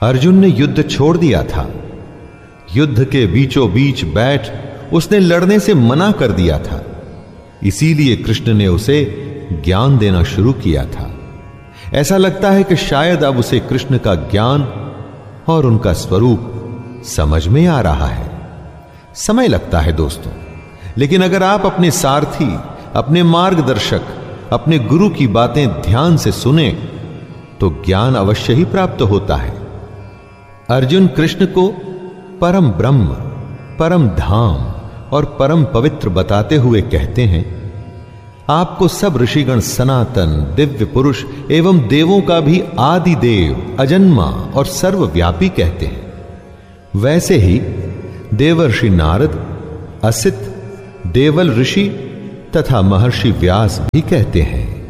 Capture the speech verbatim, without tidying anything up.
अर्जुन ने युद्ध छोड़ दिया था। युद्ध के बीचों बीच बैठ उसने लड़ने से मना कर दिया था। इसीलिए कृष्ण ने उसे ज्ञान देना शुरू किया था। ऐसा लगता है कि शायद अब उसे कृष्ण का ज्ञान और उनका स्वरूप समझ में आ रहा है। समय लगता है दोस्तों, लेकिन अगर आप अपने सारथी, अपने मार्गदर्शक, अपने गुरु की बातें ध्यान से सुने तो ज्ञान अवश्य ही प्राप्त होता है। अर्जुन कृष्ण को परम ब्रह्म, परम धाम और परम पवित्र बताते हुए कहते हैं, आपको सब ऋषिगण सनातन, दिव्य पुरुष एवं देवों का भी आदि देव, अजन्मा और सर्वव्यापी कहते हैं। वैसे ही देवर्षि नारद, असित, देवल ऋषि तथा महर्षि व्यास भी कहते हैं।